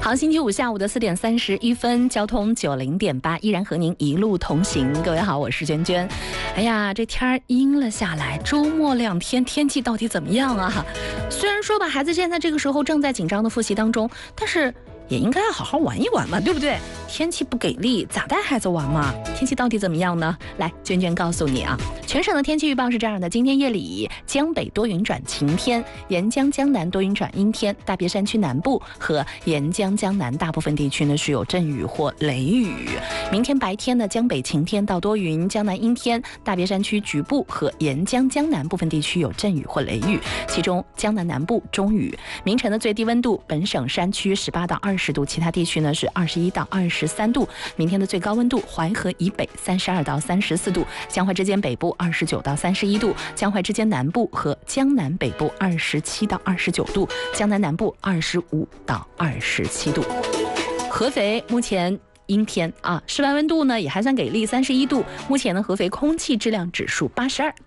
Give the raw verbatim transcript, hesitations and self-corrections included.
好，星期五下午的四点三十一分，交通九零点八依然和您一路同行。各位好，我是娟娟。哎呀，这天儿阴了下来，周末两天天气到底怎么样啊？虽然说吧，孩子现在这个时候正在紧张的复习当中，但是也应该要好好玩一玩嘛，对不对？天气不给力，咋带孩子玩嘛？天气到底怎么样呢？来，娟娟告诉你啊，全省的天气预报是这样的：今天夜里江北多云转晴天，沿江江南多云转阴天，大别山区南部和沿江江南大部分地区呢是有阵雨或雷雨。明天白天呢，江北晴天到多云，江南阴天，大别山区局部和沿江江南部分地区有阵雨或雷雨，其中江南南部中雨。明晨的最低温度，本省山区十八到二十度，其他地区呢是二十一到二十三度。明天的最高温度，淮河以北三十二到三十四度，江淮之间北部二十九到三十一度，江淮之间南部和江南北部二十七到二十九度，江南南部二十五到二十七度。合肥目前阴天啊，室外温度呢也还算给力，三十一度。目前呢，合肥空气质量指数八十二。